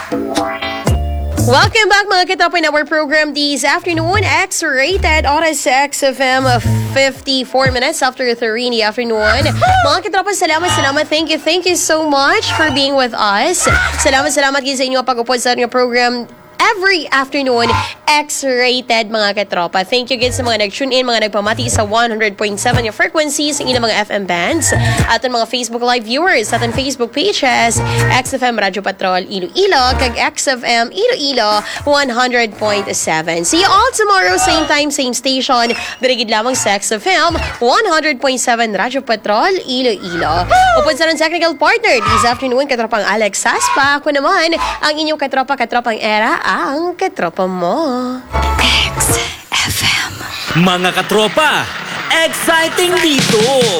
Welcome back mga katapon in our program this afternoon. X-rated oras sa XFM 54 minutes after 3 in the afternoon. Mga katapon, salamat. Thank you so much for being with us. Salamat din sa inyo pag-upod sa ating program every afternoon, X-rated mga katropa. Thank you guys sa mga nag-tune in, mga nagpamati sa 100.7 yung frequencies ng ilang mga FM bands, at ang mga Facebook Live viewers at ang Facebook pages, XFM Radyo Patrol Iloilo, kag XFM Iloilo 100.7. See you all tomorrow, same time, same station. Dirigid lamang sa XFM 100.7 Radyo Patrol Iloilo. Upod sa ng technical partner this afternoon, katropang Alex Saspa. Ako naman, ang inyong katropang era, ang katropa mo. XFM. Mga katropa, exciting dito!